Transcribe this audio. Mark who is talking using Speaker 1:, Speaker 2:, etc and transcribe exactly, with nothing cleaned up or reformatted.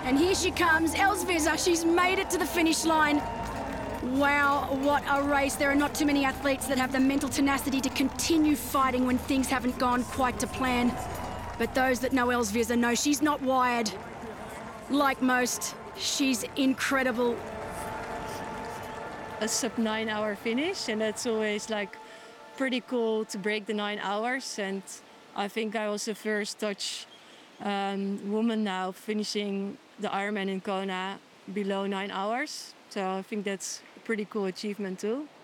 Speaker 1: And here she comes, Elzvisa. She's made it to the finish line. Wow, what a race. There are not too many athletes that have the mental tenacity to continue fighting when things haven't gone quite to plan. But those that know Elzvisa know she's not wired. Like most, she's incredible.
Speaker 2: A sub nine hour finish, and that's always like pretty cool to break the nine hours. And I think I was the first Dutch um, woman now finishing the Ironman in Kona below nine hours. So I think that's a pretty cool achievement too.